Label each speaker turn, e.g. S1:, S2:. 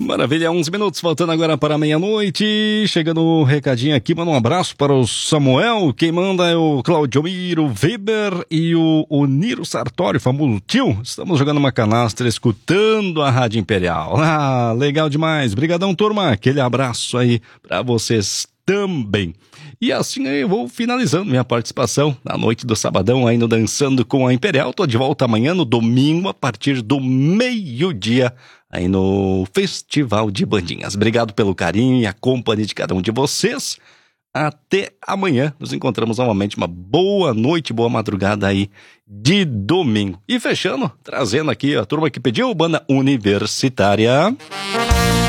S1: Maravilha, 11 minutos, faltando agora para meia-noite. Chegando o recadinho aqui, manda um abraço para o Samuel. Quem manda é o Claudio Miro Weber e o Niro Sartori, famoso tio. Estamos jogando uma canastra, escutando a Rádio Imperial. Ah, legal demais. Brigadão, turma. Aquele abraço aí para vocês também. E assim eu vou finalizando minha participação na noite do sabadão aí no Dançando com a Imperial. Tô de volta amanhã no domingo a partir do meio-dia aí no Festival de Bandinhas. Obrigado pelo carinho e a companhia de cada um de vocês. Até amanhã. Nos encontramos novamente. Uma boa noite, boa madrugada aí de domingo. E fechando, trazendo aqui a turma que pediu, Banda Universitária.